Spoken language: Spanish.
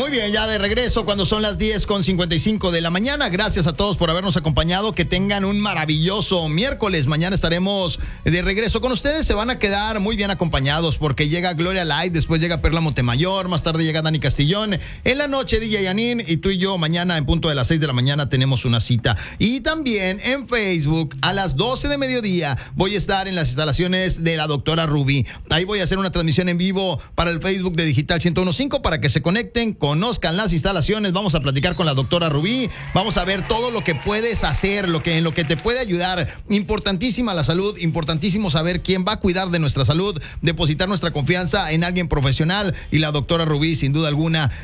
Muy bien, ya de regreso cuando son las 10:55 de la mañana. Gracias a todos por habernos acompañado. Que tengan un maravilloso miércoles. Mañana estaremos de regreso con ustedes. Se van a quedar muy bien acompañados porque llega Gloria Light, después llega Perla Montemayor, más tarde llega Dani Castillón. En la noche DJ Yanin y tú y yo mañana en punto de las 6 de la mañana tenemos una cita. Y también en Facebook a las 12 de mediodía voy a estar en las instalaciones de la doctora Rubí. Ahí voy a hacer una transmisión en vivo para el Facebook de Digital 101.5 para que se conecten, conozcan las instalaciones. Vamos a platicar con la doctora Rubí. Vamos a ver todo lo que puedes hacer, en lo que te puede ayudar. Importantísima la salud, importantísimo saber quién va a cuidar de nuestra salud, depositar nuestra confianza en alguien profesional y la doctora Rubí sin duda alguna